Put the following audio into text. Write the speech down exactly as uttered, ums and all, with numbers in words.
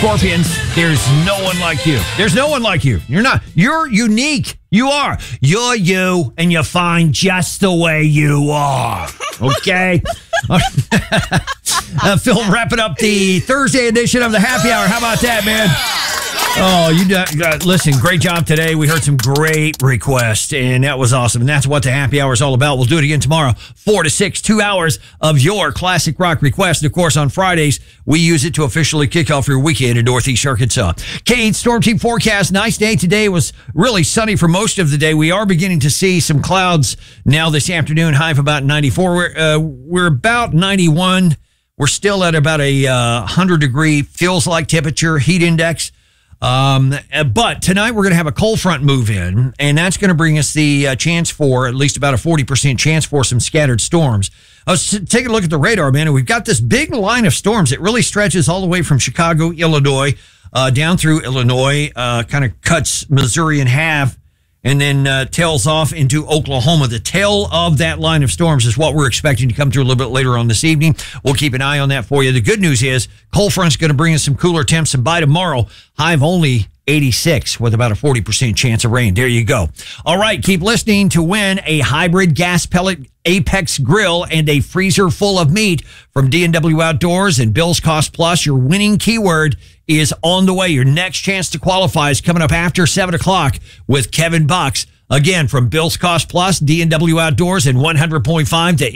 Scorpions, there's no one like you. There's no one like you. You're not. You're unique. You are. You're you, and you're fine just the way you are. Okay? uh, Phil, wrapping up the Thursday edition of the Happy Hour. How about that, man? Oh, you got, listen, great job today. We heard some great requests, and that was awesome. And that's what the Happy Hour is all about. We'll do it again tomorrow, four to six, two hours of your classic rock requests. And, of course, on Fridays, we use it to officially kick off your weekend in Northeast Arkansas. K eight Storm Team forecast. Nice day today. It was really sunny for most of the day. We are beginning to see some clouds now this afternoon, high of about ninety-four. We're, uh, we're about ninety-one. We're still at about a uh, one hundred degree feels like temperature, heat index. Um, but tonight we're going to have a cold front move in, and that's going to bring us the uh, chance for at least about a forty percent chance for some scattered storms. I was taking a look at the radar, man, and we've got this big line of storms. It really stretches all the way from Chicago, Illinois, uh, down through Illinois, uh, kind of cuts Missouri in half, and then uh, tails off into Oklahoma. The tail of that line of storms is what we're expecting to come through a little bit later on this evening. We'll keep an eye on that for you. The good news is cold front's going to bring us some cooler temps, and by tomorrow, high of only eighty-six with about a forty percent chance of rain. There you go. All right, keep listening to win a hybrid gas pellet Apex grill and a freezer full of meat from D and W Outdoors and Bill's Cost Plus. Your winning keyword is on the way. Your next chance to qualify is coming up after seven o'clock with Kevin Bucks. Again, from Bill's Cost Plus, D and W Outdoors, and one hundred point five to